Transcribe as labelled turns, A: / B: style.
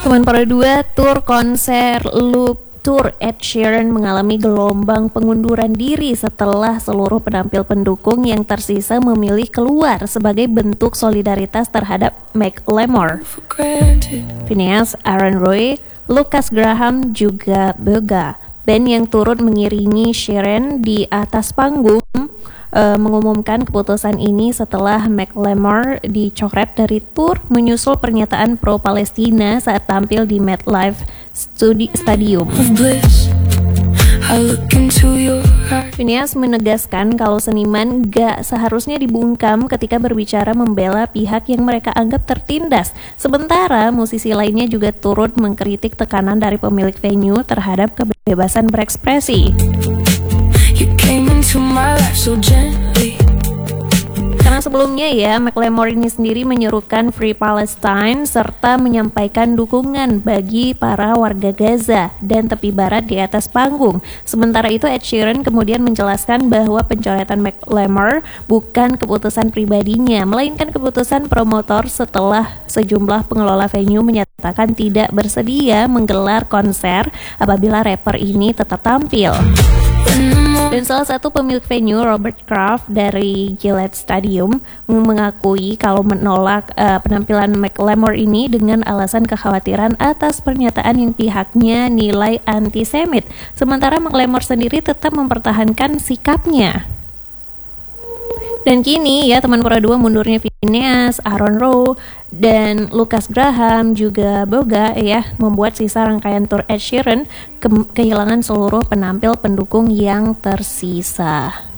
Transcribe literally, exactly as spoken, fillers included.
A: Teman para dua, tur konser Loop Tour Ed Sheeran mengalami gelombang pengunduran diri setelah seluruh penampil pendukung yang tersisa memilih keluar sebagai bentuk solidaritas terhadap Macklemore. Phineas, Aaron Roy, Lucas Graham juga Bega, band yang turut mengiringi Sheeran di atas panggung, Uh, mengumumkan keputusan ini setelah Macklemore dicoret dari tur menyusul pernyataan pro-Palestina saat tampil di MetLife Stadium. Phineas menegaskan kalau seniman gak seharusnya dibungkam ketika berbicara membela pihak yang mereka anggap tertindas. Sementara musisi lainnya juga turut mengkritik tekanan dari pemilik venue terhadap kebebasan berekspresi. Karena sebelumnya ya, Macklemore ini sendiri menyerukan Free Palestine serta menyampaikan dukungan bagi para warga Gaza dan tepi barat di atas panggung. Sementara itu Ed Sheeran kemudian menjelaskan bahwa pencoretan Macklemore bukan keputusan pribadinya, melainkan keputusan promotor setelah sejumlah pengelola venue menyatakan tidak bersedia menggelar konser apabila rapper ini tetap tampil. Dan salah satu pemilik venue, Robert Kraft dari Gillette Stadium, mengakui kalau menolak uh, penampilan Macklemore ini dengan alasan kekhawatiran atas pernyataan yang pihaknya nilai antisemit. Sementara Macklemore sendiri tetap mempertahankan sikapnya. Dan kini ya teman para dua, mundurnya Phineas, Aaron Rowe, dan Lucas Graham juga Boga ya membuat sisa rangkaian tur Ed Sheeran ke- kehilangan seluruh penampil pendukung yang tersisa.